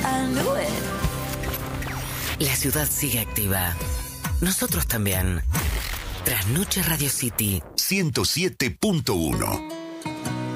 I knew it. La ciudad sigue activa. Nosotros también. Trasnoche Radio City 107.1